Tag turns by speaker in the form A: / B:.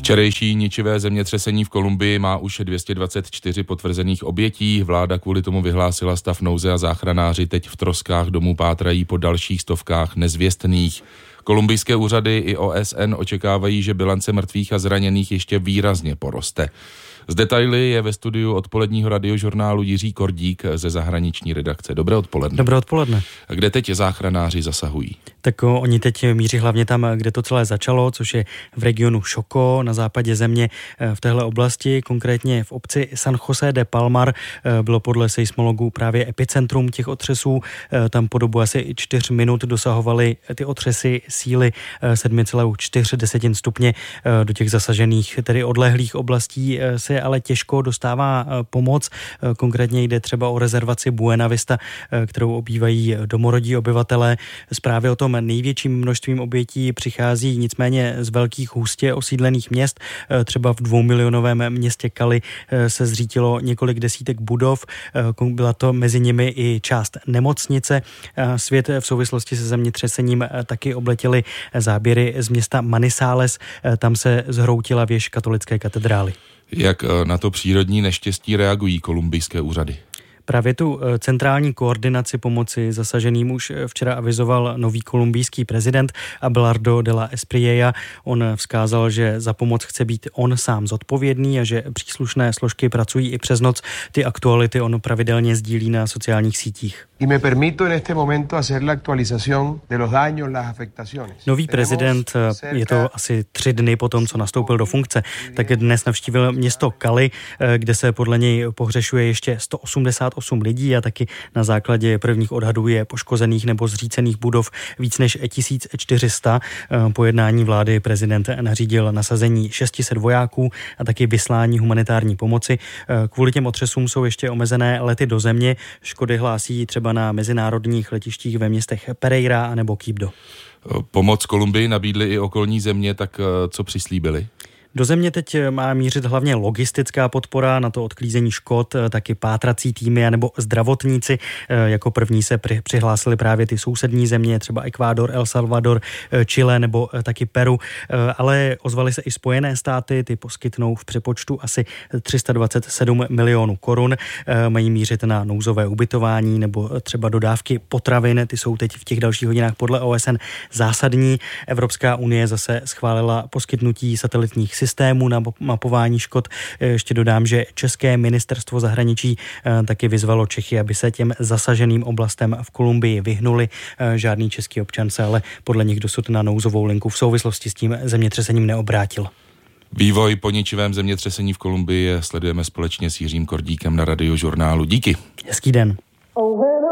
A: Včerejší ničivé zemětřesení v Kolumbii má už 224 potvrzených obětí. Vláda kvůli tomu vyhlásila stav nouze a záchranáři teď v troskách domů pátrají po dalších stovkách nezvěstných. Kolumbijské úřady i OSN očekávají, že bilance mrtvých a zraněných ještě výrazně poroste. Z detaily je ve studiu odpoledního radiožurnálu Jiří Kordík ze zahraniční redakce. Dobré odpoledne.
B: Dobré odpoledne.
A: Kde teď záchranáři zasahují?
B: Tak oni teď míří hlavně tam, kde to celé začalo, což je v regionu Chocó na západě země. V téhle oblasti, konkrétně v obci San José de Palmar, bylo podle seismologů právě epicentrum těch otřesů. Tam po dobu asi 4 minut dosahovaly ty otřesy síly 7,4 stupně. Do těch zasažených, tedy odlehlých oblastí se ale těžko dostává pomoc. Konkrétně jde třeba o rezervaci Buena Vista, kterou obývají domorodí obyvatelé. Zprávy o tom největším množstvím obětí přichází nicméně z velkých hustě osídlených měst. Třeba v 2milionovém městě Cali se zřítilo několik desítek budov. Byla to mezi nimi i část nemocnice. Svět v souvislosti se zemětřesením taky obletěly záběry z města Manizales. Tam se zhroutila věž katolické katedrály.
A: Jak na to přírodní neštěstí reagují kolumbijské úřady?
B: Právě tu centrální koordinaci pomoci zasaženým už včera avizoval nový kolumbijský prezident Abelardo de la Espriella. On vzkázal, že za pomoc chce být on sám zodpovědný a že příslušné složky pracují i přes noc. Ty aktuality on pravidelně sdílí na sociálních sítích. Nový prezident, je to asi 3 dny potom, co nastoupil do funkce, tak dnes navštívil město Cali, kde se podle něj pohřešuje ještě 188 lidí a taky na základě prvních odhadů je poškozených nebo zřícených budov víc než 1400. Po jednání vlády prezident nařídil nasazení 600 vojáků a taky vyslání humanitární pomoci. Kvůli těm otřesům jsou ještě omezené lety do země. Škody hlásí třeba na mezinárodních letištích ve městech Pereira nebo Quibdó.
A: Pomoc Kolumbii nabídly i okolní země, tak co přislíbili?
B: Do země teď má mířit hlavně logistická podpora, na to odklízení škod, taky pátrací týmy nebo zdravotníci. Jako první se přihlásili právě ty sousední země, třeba Ekvádor, El Salvador, Chile nebo taky Peru, ale ozvaly se i Spojené státy, ty poskytnou v přepočtu asi 327 milionů korun. Mají mířit na nouzové ubytování nebo třeba dodávky potravin, ty jsou teď v těch dalších hodinách podle OSN zásadní. Evropská unie zase schválila poskytnutí satelitních systému na mapování škod. Ještě dodám, že České ministerstvo zahraničí taky vyzvalo Čechy, aby se těm zasaženým oblastem v Kolumbii vyhnuli. Žádný český občan se ale podle nich dosud na nouzovou linku v souvislosti s tím zemětřesením neobrátil.
A: Vývoj po ničivém zemětřesení v Kolumbii sledujeme společně s Jiřím Kordíkem na radiožurnálu. Díky.
B: Hezký den.